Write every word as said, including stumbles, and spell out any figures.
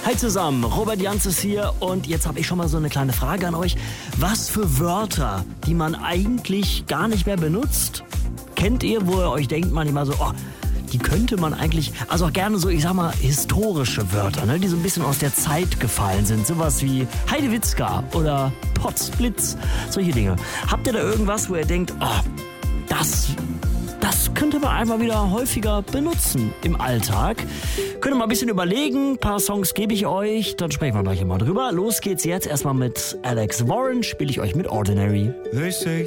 Hi zusammen, Robert Janz ist hier und jetzt habe ich schon mal so eine kleine Frage an euch. Was für Wörter, die man eigentlich gar nicht mehr benutzt, kennt ihr, wo ihr euch denkt manchmal so, oh, die könnte man eigentlich, also auch gerne so, ich sag mal, historische Wörter, ne, die so ein bisschen aus der Zeit gefallen sind. Sowas wie Heidewitzka oder Potzblitz, solche Dinge. Habt ihr da irgendwas, wo ihr denkt, oh, das... Das könnte man einmal wieder häufiger benutzen im Alltag. Könnt ihr mal ein bisschen überlegen, ein paar Songs gebe ich euch, dann sprechen wir gleich immer drüber. Los geht's jetzt erstmal mit Alex Warren, spiele ich euch mit Ordinary. They say